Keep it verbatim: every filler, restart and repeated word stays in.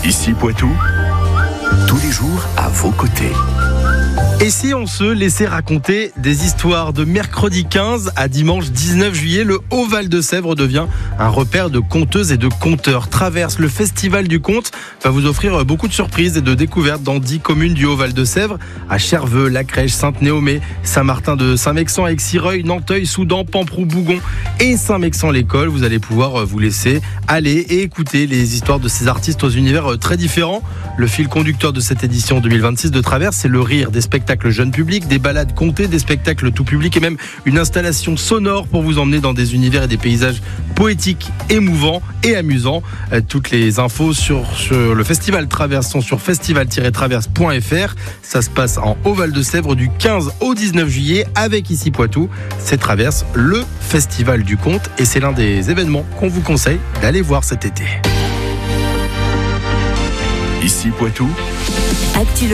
Ici Poitou, tous les jours à vos côtés. Et si on se laissait raconter des histoires de mercredi quinze à dimanche dix-neuf juillet, le Haut-Val de Sèvres devient un repère de conteuses et de conteurs. Traverse, le Festival du Conte, va vous offrir beaucoup de surprises et de découvertes dans dix communes du Haut-Val de Sèvres, à Cherveux, La Crèche, Sainte-Néomée, Saint-Martin de Saint-Mexan, Aix-Sireuil, Nanteuil, Soudan, Pamprou, Bougon et Saint-Mexan-l'École. Vous allez pouvoir vous laisser aller et écouter les histoires de ces artistes aux univers très différents. Le fil conducteur de cette édition deux mille vingt-six de Traverse, c'est le rire, des spectacles jeune public, des balades contées, des spectacles tout public et même une installation sonore pour vous emmener dans des univers et des paysages poétiques, émouvants et amusants. Euh, toutes les infos sur, sur le festival Traverse sont sur festival tiret traverse point f r. Ça se passe en Haut-Val de Sèvres du quinze au dix-neuf juillet avec Ici Poitou. C'est Traverse, le festival du conte, et c'est l'un des événements qu'on vous conseille d'aller voir cet été. Ici Poitou. Actu